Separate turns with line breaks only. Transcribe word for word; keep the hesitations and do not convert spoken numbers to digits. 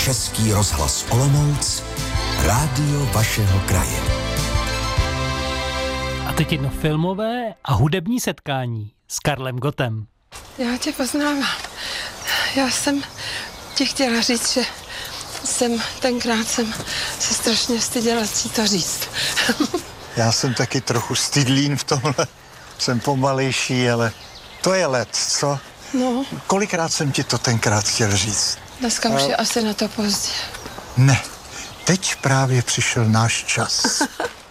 Český rozhlas Olomouc, rádio vašeho kraje.
A teď jedno filmové a hudební setkání s Karlem Gottem.
Já tě poznávám. Já jsem ti chtěla říct, že jsem tenkrát jsem se strašně styděla ti to říct.
Já jsem taky trochu stydlín v tomhle. Jsem pomalejší, ale to je let, co?
No.
Kolikrát jsem ti to tenkrát chtěl říct?
Dneska už je asi na to pozdě.
Ne, teď právě přišel náš čas.